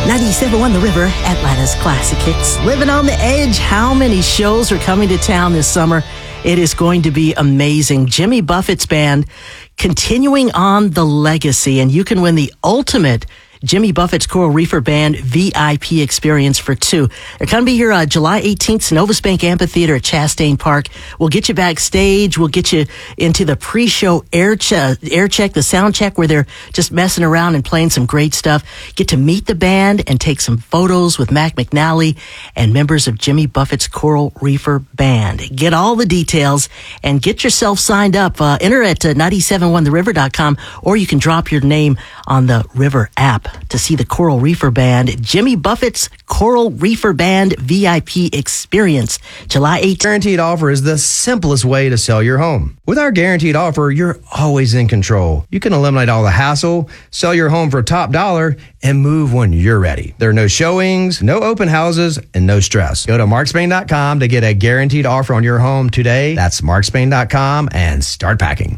97.1 The River, Atlanta's classic hits. Living on the Edge. How many shows are coming to town this summer? It is going to be amazing. Jimmy Buffett's band continuing on the legacy, and you can win the ultimate Jimmy Buffett's Coral Reefer Band VIP experience for two. They're going to be here July 18th, Synovus Bank Amphitheater at Chastain Park. We'll get you backstage. We'll get you into the pre-show air check, the sound check, where they're just messing around and playing some great stuff. Get to meet the band and take some photos with Mac McNally and members of Jimmy Buffett's Coral Reefer Band. Get all the details and get yourself signed up. Enter at 971theriver.com, or you can drop your name on the River app to see the Coral Reefer Band, Jimmy Buffett's Coral Reefer Band VIP experience, July 8th. Guaranteed Offer is the simplest way to sell your home. With our Guaranteed Offer, you're always in control. You can eliminate all the hassle, sell your home for top dollar, and move when you're ready. There are no showings, no open houses, and no stress. Go to markspain.com to get a Guaranteed Offer on your home today. That's markspain.com and start packing.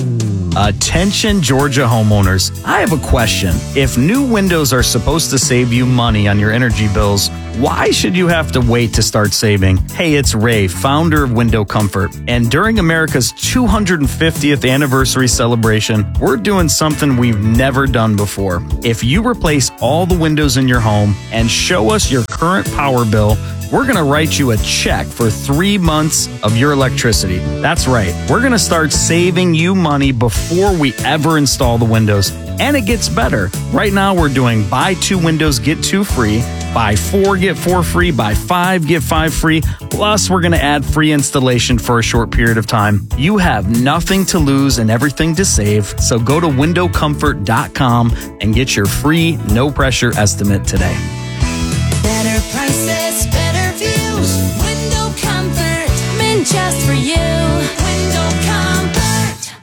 Attention Georgia homeowners, I have a question. If new windows are supposed to save you money on your energy bills, why should you have to wait to start saving? Hey, it's Ray, founder of Window Comfort, and during America's 250th anniversary celebration, we're doing something we've never done before. If you replace all the windows in your home and show us your current power bill, we're going to write you a check for 3 months of your electricity. That's right. We're going to start saving you money before we ever install the windows. And it gets better. Right now, we're doing buy 2 windows, get 2 free. Buy 4, get 4 free. Buy 5, get 5 free. Plus, we're going to add free installation for a short period of time. You have nothing to lose and everything to save. So go to windowcomfort.com and get your free, no-pressure estimate today. Better prices, better views. Window Comfort, meant just for you. Window Comfort.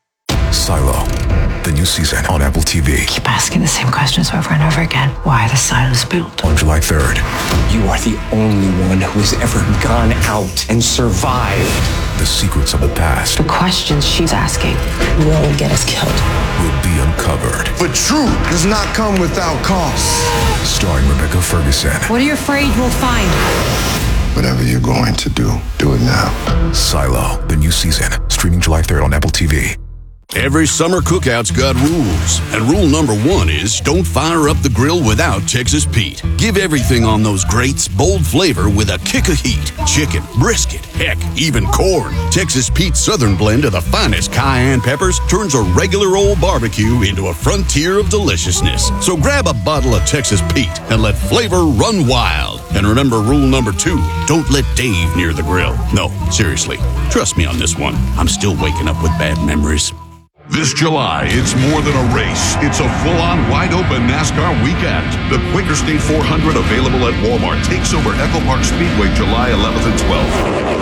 Silo, the new season on Apple TV. Keep asking the same questions over and over again. Why are the silos built? On July 3rd. You are the only one who has ever gone out and survived. The secrets of the past. The questions she's asking will get us killed. Will be uncovered. But truth does not come without cost. Starring Rebecca Ferguson. What are you afraid we'll find? Whatever you're going to do it now. Silo, the new season. Streaming July 3rd on Apple TV. Every summer cookout's got rules, and rule number 1 is don't fire up the grill without Texas Pete. Give everything on those grates bold flavor with a kick of heat. Chicken, brisket, heck, even corn. Texas Pete's Southern blend of the finest cayenne peppers turns a regular old barbecue into a frontier of deliciousness. So grab a bottle of Texas Pete and let flavor run wild. And remember rule number 2, don't let Dave near the grill. No, seriously, trust me on this one. I'm still waking up with bad memories. This July, it's more than a race. It's a full-on, wide-open NASCAR weekend. The Quaker State 400, available at Walmart, takes over Echo Park Speedway July 11th and 12th.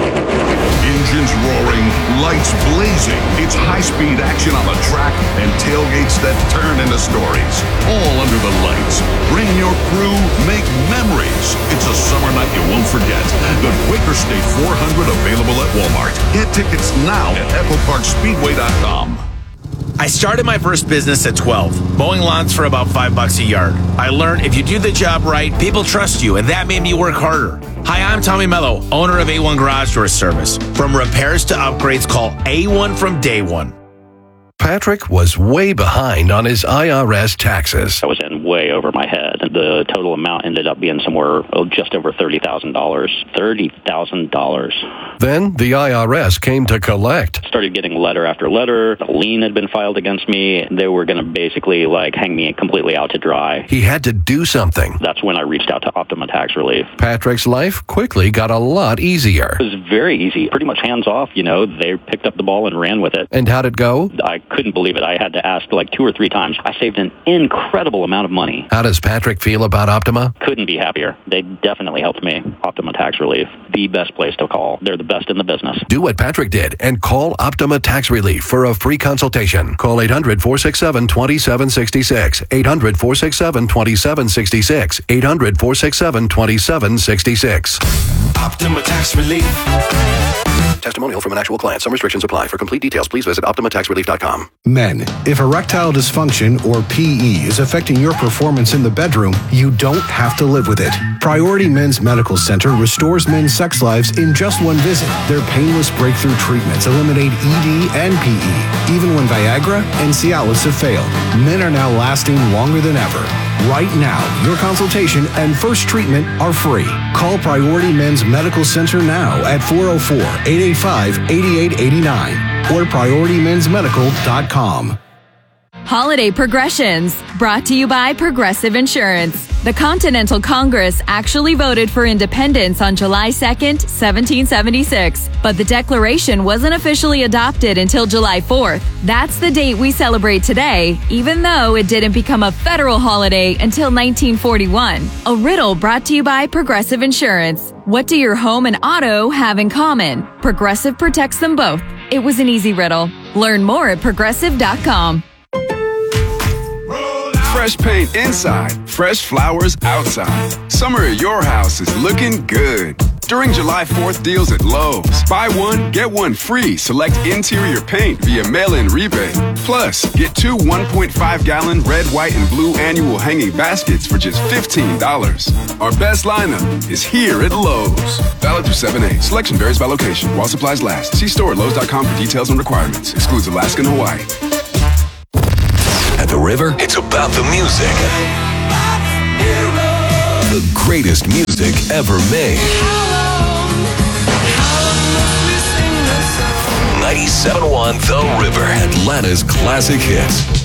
Engines roaring, lights blazing. It's high-speed action on the track and tailgates that turn into stories. All under the lights. Bring your crew, make memories. It's a summer night you won't forget. The Quaker State 400, available at Walmart. Get tickets now at EchoParkSpeedway.com. I started my first business at 12, mowing lawns for about $5 a yard. I learned if you do the job right, people trust you, and that made me work harder. Hi, I'm Tommy Mello, owner of A1 Garage Door Service. From repairs to upgrades, call A1 from day one. Patrick was way behind on his IRS taxes. I was in way over my head. The total amount ended up being somewhere just over $30,000. $30,000. Then the IRS came to collect. Started getting letter after letter. A lien had been filed against me. They were going to basically hang me completely out to dry. He had to do something. That's when I reached out to Optima Tax Relief. Patrick's life quickly got a lot easier. It was very easy. Pretty much hands off, They picked up the ball and ran with it. And how'd it go? I couldn't believe it. I had to ask 2 or 3 times. I saved an incredible amount of money. How does Patrick feel about Optima? Couldn't be happier. They definitely helped me. Optima Tax Relief, the best place to call. They're the best in the business. Do what Patrick did and call Optima Tax Relief for a free consultation. Call 800-467-2766. 800-467-2766. 800-467-2766. Optima Tax Relief. Testimonial from an actual client. Some restrictions apply. For complete details, please visit OptimaTaxRelief.com. Men, if erectile dysfunction or PE is affecting your performance in the bedroom, you don't have to live with it. Priority Men's Medical Center restores men's sex lives in just one visit. Their painless breakthrough treatments eliminate ED and PE. Even when Viagra and Cialis have failed, men are now lasting longer than ever. Right now, your consultation and first treatment are free. Call Priority Men's Medical Center now at 404-885-8889 or PriorityMen'sMedical.com. Holiday Progressions, brought to you by Progressive Insurance. The Continental Congress actually voted for independence on July 2nd, 1776, but the Declaration wasn't officially adopted until July 4th. That's the date we celebrate today, even though it didn't become a federal holiday until 1941. A riddle brought to you by Progressive Insurance. What do your home and auto have in common? Progressive protects them both. It was an easy riddle. Learn more at Progressive.com. Fresh paint inside, fresh flowers outside. Summer at your house is looking good. During July 4th deals at Lowe's, buy one, get one free. Select interior paint via mail-in rebate. Plus, get 2 1.5-gallon red, white, and blue annual hanging baskets for just $15. Our best lineup is here at Lowe's. Valid through 7/8. Selection varies by location while supplies last. See store at Lowe's.com for details and requirements. Excludes Alaska and Hawaii. At the river, it's about the music. The greatest music ever made. 97.1 The River, Atlanta's classic hits.